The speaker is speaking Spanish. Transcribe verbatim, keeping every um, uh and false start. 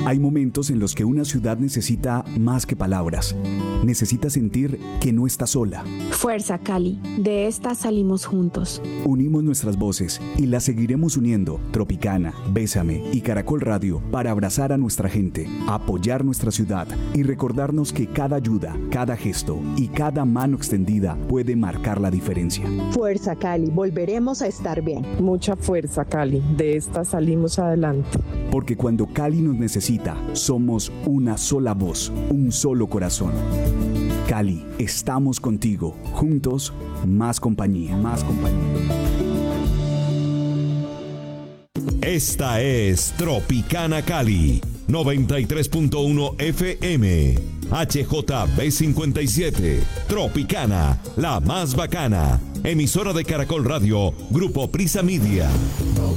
Hay momentos en los que una ciudad necesita más que palabras. Necesita sentir que no está sola. Fuerza, Cali. De esta salimos juntos. Unimos nuestras voces y las seguiremos uniendo. Tropicana, Bésame y Caracol Radio para abrazar a nuestra gente, apoyar nuestra ciudad y recordarnos que cada ayuda, cada gesto y cada mano extendida puede marcar la diferencia. Fuerza, Cali. Volveremos a estar bien. Mucha fuerza, Cali. De esta salimos adelante. Porque cuando Cali nos necesita, somos una sola voz, un solo corazón. Cali, estamos contigo. Juntos, más compañía, más compañía. Esta es Tropicana Cali, noventa y tres punto uno F M. H J B cincuenta y siete. Tropicana, la más bacana. Emisora de Caracol Radio, Grupo Prisa Media.